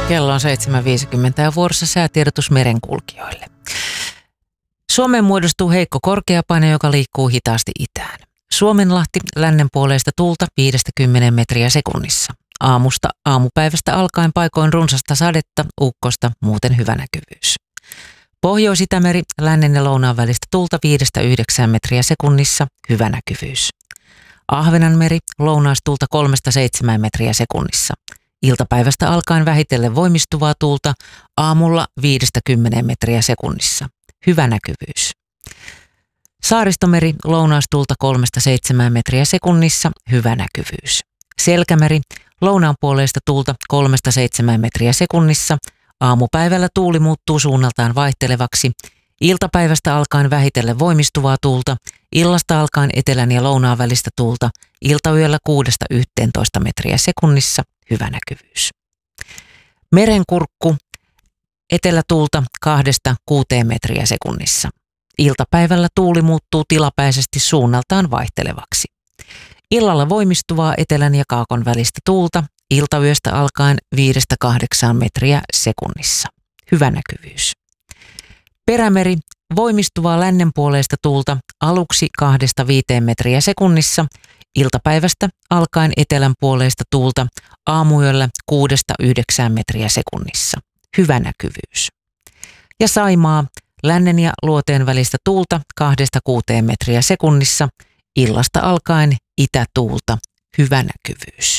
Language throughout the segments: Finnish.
Kello on 7.50 ja vuorossa säätiedotus merenkulkijoille. Suomeen muodostuu heikko korkeapaine, joka liikkuu hitaasti itään. Suomenlahti lännenpuoleista tuulta 5-10 metriä sekunnissa. Aamupäivästä alkaen paikoin runsasta sadetta, ukkosta, muuten hyvä näkyvyys. Pohjois-Itämeri lännen ja lounaan välistä tuulta 5-9 metriä sekunnissa, hyvä näkyvyys. Ahvenanmeri lounaistuulta 3-7 metriä sekunnissa. Iltapäivästä alkaen vähitellen voimistuvaa tuulta, aamulla 5-10 metriä sekunnissa. Hyvä näkyvyys. Saaristomeri lounaistuulta 3-7 metriä sekunnissa. Hyvä näkyvyys. Selkämeri lounaanpuoleista tuulta 3-7 metriä sekunnissa. Aamupäivällä tuuli muuttuu suunnaltaan vaihtelevaksi. Iltapäivästä alkaen vähitellen voimistuvaa tuulta. Illasta alkaen etelän ja lounaan välistä tuulta. Iltayöllä 6-11 metriä sekunnissa. Hyvä näkyvyys. Merenkurkku etelätuulta 2-6 metriä sekunnissa. Iltapäivällä tuuli muuttuu tilapäisesti suunnaltaan vaihtelevaksi. Illalla voimistuvaa etelän ja kaakon välistä tuulta. Iltayöstä alkaen 5-8 metriä sekunnissa. Hyvä näkyvyys. Perämeri voimistuvaa lännenpuoleista tuulta aluksi 2-5 metriä sekunnissa. Iltapäivästä alkaen etelänpuoleista tuulta aamuyöllä 6-9 metriä sekunnissa. Hyvä näkyvyys. Ja Saimaa lännen ja luoteen välistä tuulta 2-6 metriä sekunnissa. Illasta alkaen itätuulta. Hyvä näkyvyys.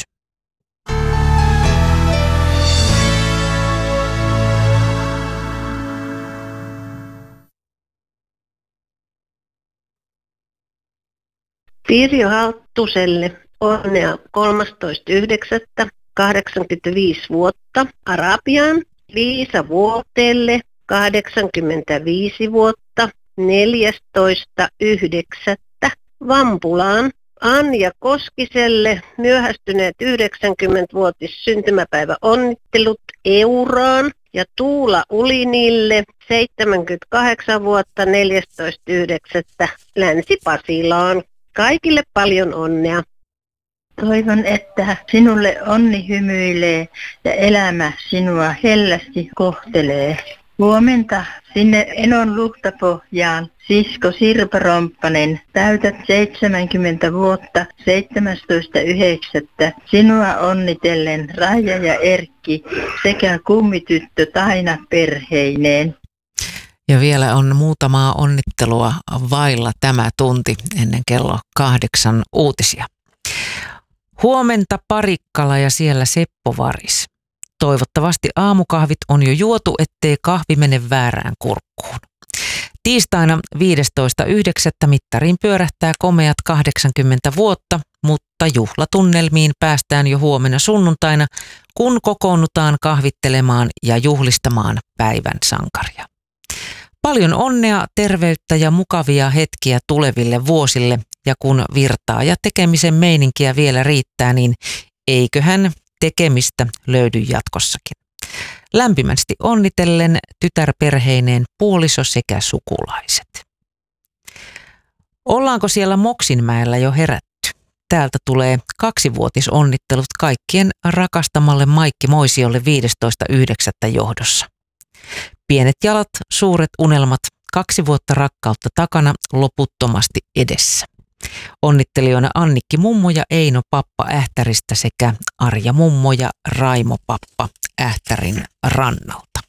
Pirjo Halttuselle onnea 13.9.85 vuotta Arabiaan. Liisa Vuotelle 85 vuotta 14.9. Vampulaan. Anja Koskiselle myöhästyneet 90-vuotis syntymäpäivä onnittelut Euraan. Ja Tuula Ulinille 78 vuotta 14.9. Länsi-Pasilaan. Kaikille paljon onnea. Toivon, että sinulle onni hymyilee ja elämä sinua hellästi kohtelee. Huomenta sinne Enon Luhtapohjaan, sisko Sirpa Romppanen, täytät 70 vuotta 17.9. Sinua onnitellen Raija ja Erkki sekä kummityttö Taina perheineen. Ja vielä on muutamaa onnittelua vailla tämä tunti ennen kello 8 uutisia. Huomenta Parikkala ja siellä Seppo Varis. Toivottavasti aamukahvit on jo juotu, ettei kahvi mene väärään kurkkuun. Tiistaina 15.9. mittariin pyörähtää komeat 80 vuotta, mutta juhlatunnelmiin päästään jo huomenna sunnuntaina, kun kokoonnutaan kahvittelemaan ja juhlistamaan päivän sankaria. Paljon onnea, terveyttä ja mukavia hetkiä tuleville vuosille, ja kun virtaa ja tekemisen meininkiä vielä riittää, niin eiköhän tekemistä löydy jatkossakin. Lämpimästi onnitellen tytärperheineen puoliso sekä sukulaiset. Ollaanko siellä Moksinmäellä jo herätty? Täältä tulee 2-vuotisonnittelut kaikkien rakastamalle Maikki Moisiolle 15.9. johdossa. Pienet jalat, suuret unelmat, 2 vuotta rakkautta takana, loputtomasti edessä. Onnittelijoina Annikki mummo ja Eino pappa Ähtäristä sekä Arja mummo ja Raimo pappa Ähtärin rannalta.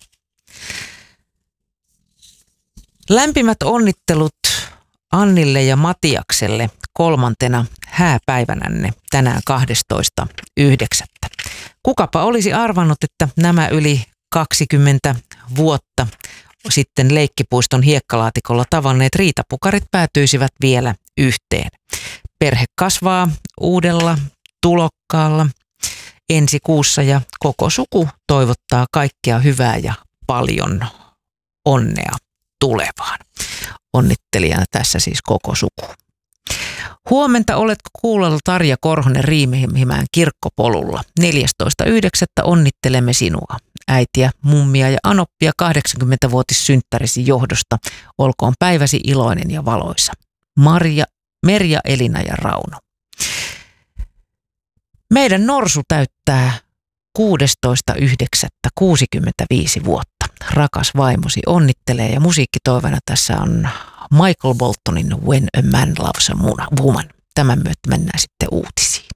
Lämpimät onnittelut Annille ja Matiakselle 3. hääpäivänänne tänään 12.9. Kukapa olisi arvannut, että nämä yli 20 vuotta sitten leikkipuiston hiekkalaatikolla tavanneet riitapukarit päätyisivät vielä yhteen. Perhe kasvaa uudella tulokkaalla ensi kuussa ja koko suku toivottaa kaikkea hyvää ja paljon onnea tulevaan. Onnittelijana tässä siis koko suku. Huomenta oletko kuulolla Tarja Korhonen Riihimäen kirkkopolulla. 14.9. onnittelemme sinua. Äitiä, mummia ja anoppia 80-vuotissynttärisi johdosta. Olkoon päiväsi iloinen ja valoisa. Merja, Elina ja Rauno. Meidän Norsu täyttää 16.9.65 vuotta. Rakas vaimosi onnittelee ja musiikkitoivana tässä on Michael Boltonin When a Man Loves a Woman. Tämän myötä mennään sitten uutisiin.